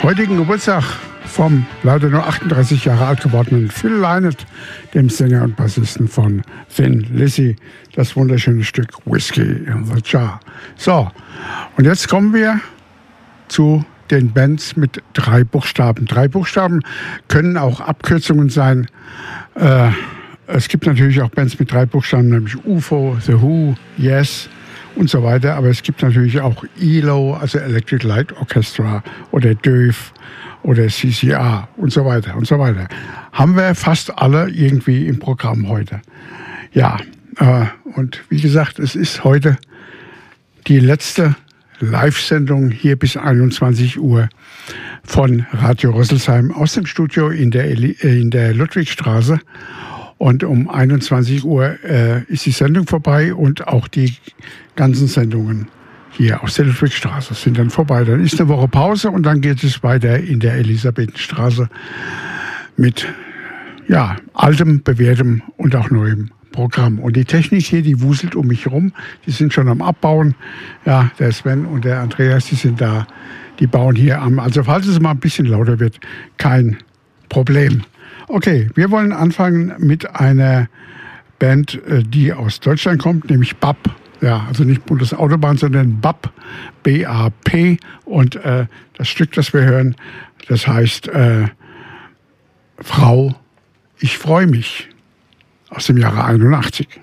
heutigen Geburtstag vom leider nur 38 Jahre alt gewordenen Phil Lynott, dem Sänger und Bassisten von Thin Lizzy, das wunderschöne Stück Whiskey in the Jar. So, und jetzt kommen wir zu den Bands mit 3 Buchstaben. 3 Buchstaben können auch Abkürzungen sein. Es gibt natürlich auch Bands mit 3 Buchstaben, nämlich UFO, The Who, Yes und so weiter. Aber es gibt natürlich auch ELO, also Electric Light Orchestra, oder DÖF oder CCR und so weiter und so weiter. Haben wir fast alle irgendwie im Programm heute. Ja, und wie gesagt, es ist heute die letzte Live-Sendung hier bis 21 Uhr von Radio Rüsselsheim aus dem Studio in der Ludwigstraße. Und um 21 Uhr ist die Sendung vorbei und auch die ganzen Sendungen hier aus der Ludwigstraße sind dann vorbei. Dann ist eine Woche Pause und dann geht es weiter in der Elisabethenstraße mit altem, bewährtem und auch neuem Programm. Und die Technik hier, die wuselt um mich herum. Die sind schon am Abbauen. Ja, der Sven und der Andreas, die sind da. Die bauen hier am. Also falls es mal ein bisschen lauter wird, kein Problem. Okay, wir wollen anfangen mit einer Band, die aus Deutschland kommt, nämlich BAP. Ja, also nicht Bundesautobahn, sondern BAP, B-A-P. Und das Stück, das wir hören, das heißt Frau, ich freue mich, aus dem Jahre 81.